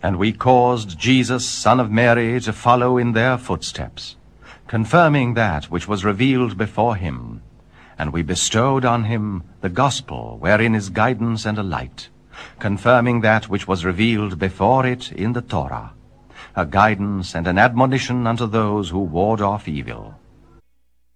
And we caused Jesus, son of Mary, to follow in their footsteps, confirming that which was revealed before him. And we bestowed on him the gospel, wherein is guidance and a light, confirming that which was revealed before it in the Torah, a guidance and an admonition unto those who ward off evil,